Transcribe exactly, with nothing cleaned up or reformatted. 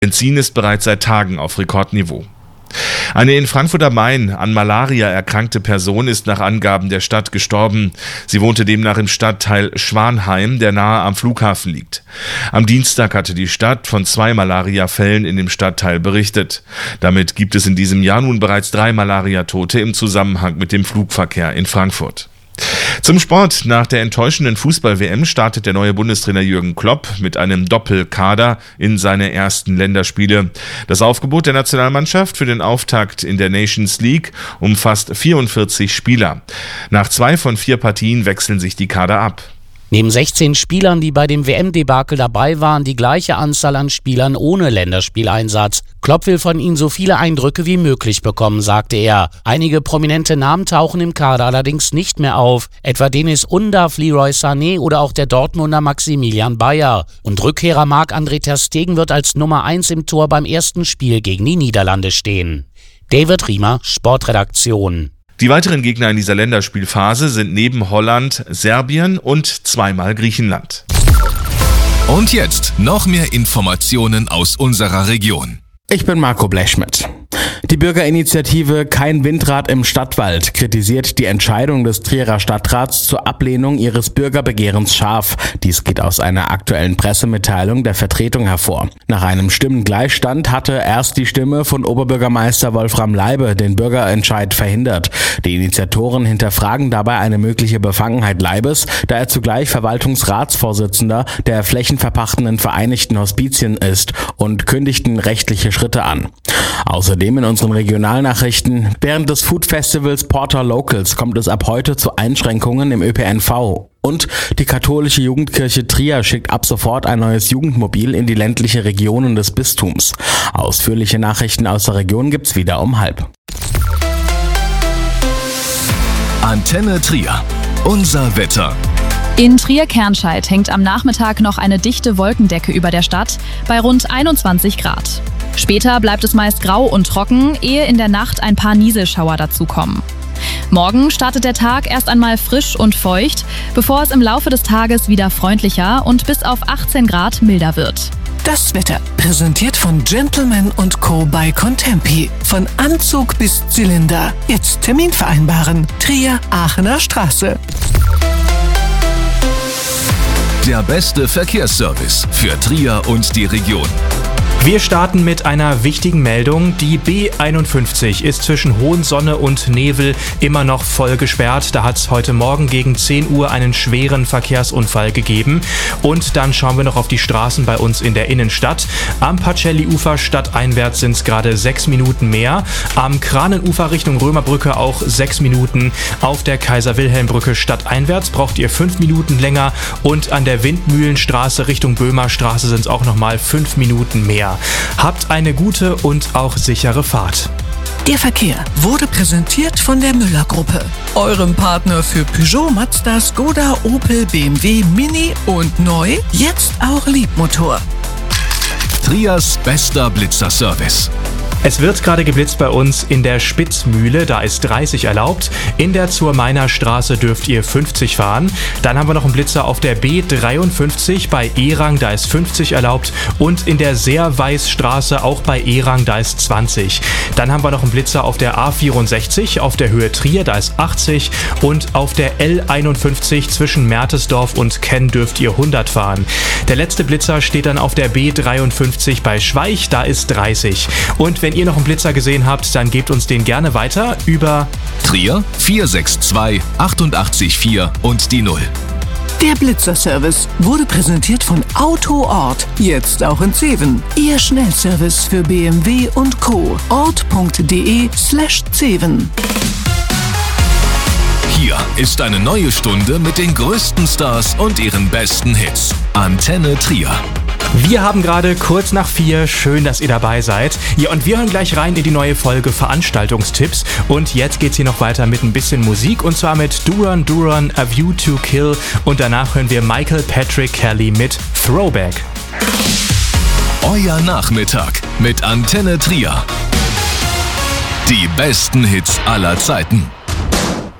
Benzin ist bereits seit Tagen auf Rekordniveau. Eine in Frankfurt am Main an Malaria erkrankte Person ist nach Angaben der Stadt gestorben. Sie wohnte demnach im Stadtteil Schwanheim, der nahe am Flughafen liegt. Am Dienstag hatte die Stadt von zwei Malariafällen in dem Stadtteil berichtet. Damit gibt es in diesem Jahr nun bereits drei Malariatote im Zusammenhang mit dem Flugverkehr in Frankfurt. Zum Sport. Nach der enttäuschenden Fußball-W M startet der neue Bundestrainer Jürgen Klopp mit einem Doppelkader in seine ersten Länderspiele. Das Aufgebot der Nationalmannschaft für den Auftakt in der Nations League umfasst vierundvierzig Spieler. Nach zwei von vier Partien wechseln sich die Kader ab. Neben sechzehn Spielern, die bei dem W M-Debakel dabei waren, die gleiche Anzahl an Spielern ohne Länderspieleinsatz. Klopp will von ihnen so viele Eindrücke wie möglich bekommen, sagte er. Einige prominente Namen tauchen im Kader allerdings nicht mehr auf, etwa Deniz Undav, Leroy Sané oder auch der Dortmunder Maximilian Bayer. Und Rückkehrer Marc-André ter Stegen wird als Nummer eins im Tor beim ersten Spiel gegen die Niederlande stehen. David Riemer, Sportredaktion. Die weiteren Gegner in dieser Länderspielphase sind neben Holland Serbien und zweimal Griechenland. Und jetzt noch mehr Informationen aus unserer Region. Ich bin Marco Blechschmidt. Die Bürgerinitiative Kein Windrad im Stadtwald kritisiert die Entscheidung des Trierer Stadtrats zur Ablehnung ihres Bürgerbegehrens scharf. Dies geht aus einer aktuellen Pressemitteilung der Vertretung hervor. Nach einem Stimmengleichstand hatte erst die Stimme von Oberbürgermeister Wolfram Leibe den Bürgerentscheid verhindert. Die Initiatoren hinterfragen dabei eine mögliche Befangenheit Leibes, da er zugleich Verwaltungsratsvorsitzender der flächenverpachtenden Vereinigten Hospizien ist, und kündigten rechtliche Schritte an. Außerdem in unseren Regionalnachrichten: Während des Food Festivals Porter Locals kommt es ab heute zu Einschränkungen im Ö P N V. Und die katholische Jugendkirche Trier schickt ab sofort ein neues Jugendmobil in die ländliche Regionen des Bistums. Ausführliche Nachrichten aus der Region gibt's wieder um halb. Antenne Trier. Unser Wetter. In Trier-Kernscheid hängt am Nachmittag noch eine dichte Wolkendecke über der Stadt bei rund einundzwanzig Grad. Später bleibt es meist grau und trocken, ehe in der Nacht ein paar Nieselschauer dazukommen. Morgen startet der Tag erst einmal frisch und feucht, bevor es im Laufe des Tages wieder freundlicher und bis auf achtzehn Grad milder wird. Das Wetter präsentiert von Gentleman und Co. bei Contempi. Von Anzug bis Zylinder. Jetzt Termin vereinbaren. Trier, Aachener Straße. Der beste Verkehrsservice für Trier und die Region. Wir starten mit einer wichtigen Meldung. Die B einundfünfzig ist zwischen Hohensonne und Nevel immer noch voll gesperrt. Da hat es heute Morgen gegen zehn Uhr einen schweren Verkehrsunfall gegeben. Und dann schauen wir noch auf die Straßen bei uns in der Innenstadt. Am Pacelli-Ufer stadteinwärts sind es gerade sechs Minuten mehr. Am Kranenufer Richtung Römerbrücke auch sechs Minuten. Auf der Kaiser-Wilhelm-Brücke stadteinwärts braucht ihr fünf Minuten länger. Und an der Windmühlenstraße Richtung Böhmerstraße sind es auch nochmal fünf Minuten mehr. Habt eine gute und auch sichere Fahrt. Der Verkehr wurde präsentiert von der Müller-Gruppe, eurem Partner für Peugeot, Mazda, Skoda, Opel, B M W, Mini und neu, jetzt auch Liebmotor. Triers bester Blitzerservice. Es wird gerade geblitzt bei uns in der Spitzmühle, da ist dreißig erlaubt. In der Zur-Mainer Straße dürft ihr fünfzig fahren. Dann haben wir noch einen Blitzer auf der B dreiundfünfzig bei Erang, da ist fünfzig erlaubt. Und in der Seerweißstraße auch bei Erang, da ist zwanzig. Dann haben wir noch einen Blitzer auf der A vierundsechzig auf der Höhe Trier, da ist achtzig. Und auf der L einundfünfzig zwischen Mertesdorf und Kenn dürft ihr hundert fahren. Der letzte Blitzer steht dann auf der B dreiundfünfzig bei Schweich, da ist dreißig. Und wenn Wenn ihr noch einen Blitzer gesehen habt, dann gebt uns den gerne weiter über Trier vier sechs zwei achtundachtzig vier und die null. Der Blitzerservice wurde präsentiert von Autoort, jetzt auch in Zeven. Ihr Schnellservice für B M W und Co. ort.de slash Zeven. Hier ist eine neue Stunde mit den größten Stars und ihren besten Hits. Antenne Trier. Wir haben gerade kurz nach vier. Schön, dass ihr dabei seid. Ja, und wir hören gleich rein in die neue Folge Veranstaltungstipps. Und jetzt geht's hier noch weiter mit ein bisschen Musik. Und zwar mit Duran Duran, A View to Kill. Und danach hören wir Michael Patrick Kelly mit Throwback. Euer Nachmittag mit Antenne Trier. Die besten Hits aller Zeiten.